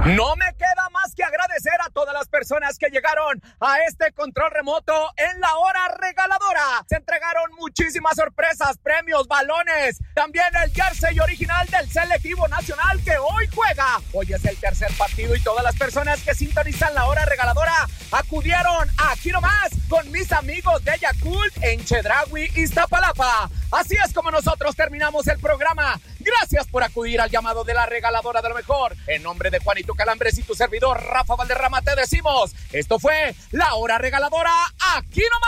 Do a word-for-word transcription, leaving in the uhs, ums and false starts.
No me queda más que agradecer a todas las personas que llegaron a este control remoto en la hora regaladora. Se entregaron muchísimas sorpresas, premios, balones, también el jersey original del Selectivo Nacional que hoy juega. Hoy es el tercer partido y todas las personas que sintonizan la hora regaladora acudieron aquí nomás con mis amigos de Yakult en Chedraui, Iztapalapa. Así es como nosotros terminamos el programa. Gracias por acudir al llamado de la regaladora de lo mejor. En nombre de Juanito Calambres y tu servidor Rafa Valderrama te decimos, esto fue la hora regaladora aquí nomás.